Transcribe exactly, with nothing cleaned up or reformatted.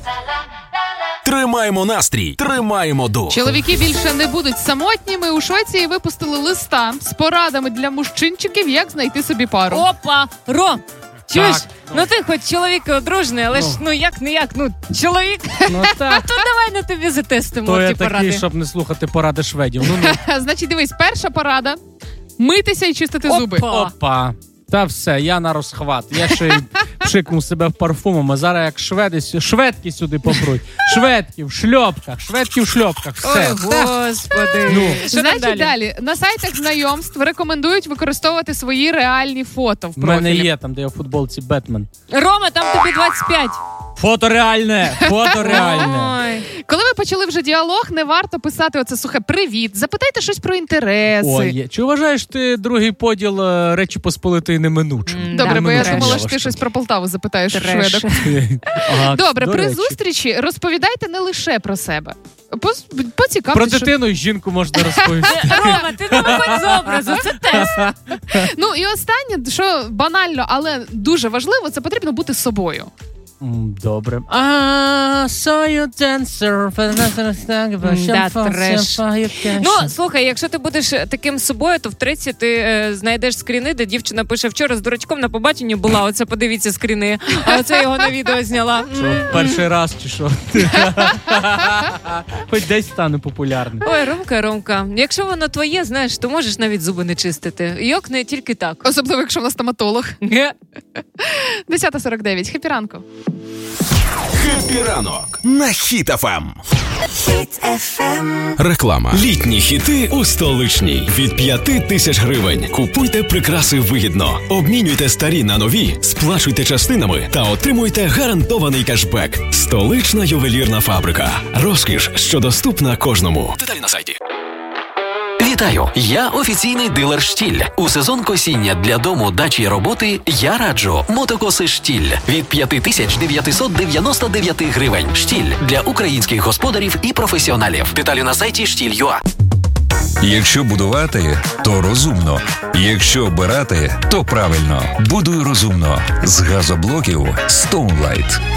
Тримаємо настрій, тримаємо дух. Чоловіки більше не будуть самотніми. У Швеції випустили листа з порадами для мужчинчиків, як знайти собі пару. Опа! Ром! Чуєш? Так, ну. ну ти хоч чоловік одружений, але ну. ж ну як не як, ну чоловік. Ну так. А то давай на тобі затестимо То ті я поради. такий, щоб не слухати поради шведів. Ну, ну. Значить, дивись, перша порада – митися і чистити Опа. зуби. Опа. Та все, я на розхват. Я ще й пшикнув себе в парфумом, а зараз як шведи, шведки сюди попруть. Шведки в шльопках, шведки в шльопках, все. Ой, господи. Ну. Значить, далі? далі. На сайтах знайомств рекомендують використовувати свої реальні фото в У профілі. мене є там, де я в футболці Бетмен. Рома, там тобі двадцять п'ять. Фото реальне, фото реальне. Ой. Коли ви почали вже діалог, не варто писати оце сухе «привіт», запитайте щось про інтереси. Ой, чи вважаєш ти другий поділ е, Речі Посполитої неминучим? М, Добре, да, бо я треш. думала, що ти щось про Полтаву запитаєш у Треш. шведок. Ага, Добре, до при речі. зустрічі розповідайте не лише про себе. Пос- Про Поцікавтесь, що... дитину і жінку можна розповісти. Рома, ти не виходь з образу, це тест. Ну і останнє, що банально, але дуже важливо, це потрібно бути собою. М, Добре. I saw you dancer. Да, треш. Ну, слухай, якщо ти будеш таким собою, то в тридцять ти е, знайдеш скріни, де дівчина пише: вчора з дурачком на побаченні була, оце подивіться скріни, а оце його на відео зняла. Що, перший раз чи що? Хоч десь стане популярним. Ой, Ромка, Ромка, якщо воно твоє, знаєш, то можеш навіть зуби не чистити. Йок, не тільки так. Особливо, якщо вона стоматолог. Ге. десята сорок дев'ять. Хеппі ранку. Хеппі ранок на Хіт еф ем. Реклама. Літні хіти у столичній. Від п'яти тисяч гривень. Купуйте прикраси вигідно. Обмінюйте старі на нові, сплачуйте частинами та отримуйте гарантований кешбек. Столична ювелірна фабрика. Розкіш, що доступна кожному. Деталі на сайті. Вітаю! Я офіційний дилер «Штіль». У сезон косіння для дому, дачі і роботи я раджу мотокоси «Штіль» від п'ять тисяч дев'ятсот дев'яносто дев'ять гривень. «Штіль» для українських господарів і професіоналів. Деталі на сайті штіль крапка ю а. Якщо будувати, то розумно. Якщо обирати, то правильно. Будуй розумно. З газоблоків Stoneline.